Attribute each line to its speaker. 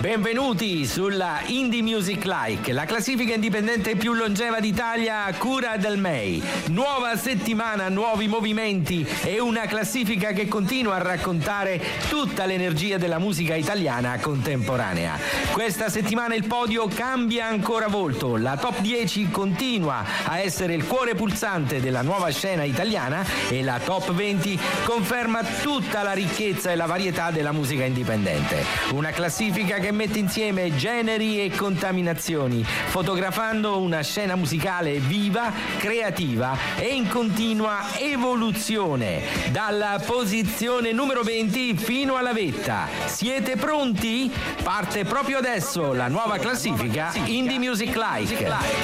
Speaker 1: Benvenuti sulla Indie Music Like, la classifica indipendente più longeva d'Italia a cura del MEI. Nuova settimana, nuovi movimenti e una classifica che continua a raccontare tutta l'energia della musica italiana contemporanea. Questa settimana il podio cambia ancora volto, la top 10 continua a essere il cuore pulsante della nuova scena italiana e la top 20 conferma tutta la ricchezza e la varietà della musica indipendente. Una classifica che mette insieme generi e contaminazioni, fotografando una scena musicale viva, creativa e in continua evoluzione, dalla posizione numero 20 fino alla vetta. Siete pronti? Parte proprio adesso la nuova classifica Indie Music Like.